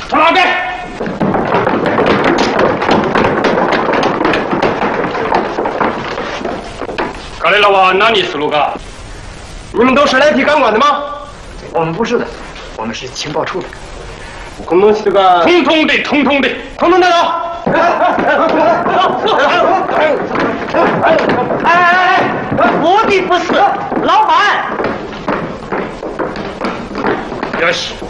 从哪边？卡雷拉瓦，哪里思路嘎？你们都是来提干官的吗？ 我们不是的，我们是情报处的。 空东西个，通通的，通通的，通通的走！ 哎，我的不是，老板。 よし。